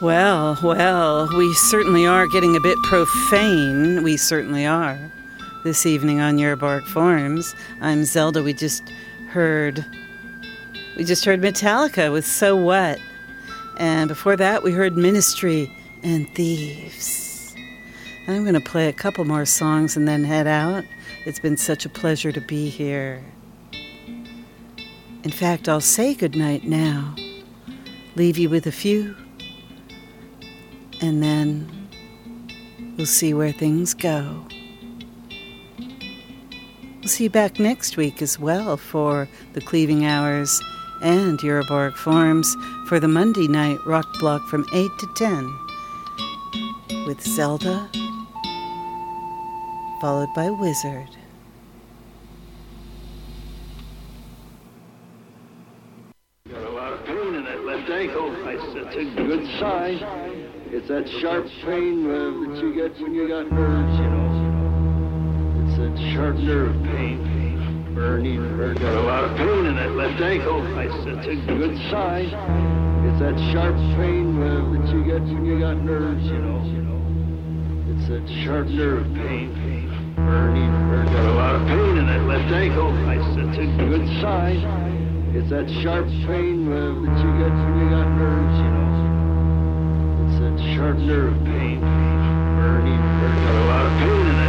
Well, we certainly are getting a bit profane. We certainly are. This evening on Your Bark Forums, I'm Zelda. We just heard Metallica with So What. And before that, we heard Ministry and Thieves. And I'm going to play a couple more songs and then head out. It's been such a pleasure to be here. In fact, I'll say goodnight now. Leave you with a few. And then we'll see where things go. We'll see you back next week as well for the Cleaving Hours and Euroborg Forums for the Monday night rock block from 8 to 10 with Zelda, followed by Wizard. Got a lot of pain in that left ankle. That's a good sign. It's that sharp pain that you get when you got nerves, you know. It's that sharp nerve pain, burning. Got a lot of pain in that left ankle. That's a good sign. It's that sharp pain that you get when you got nerves, you know. It's that sharp nerve pain, burning. Got a lot of pain in that left ankle. That's a good sign. It's that sharp pain that you get when you got nerves, you know. It's that sharp nerve pain, burning. Got a lot of pain in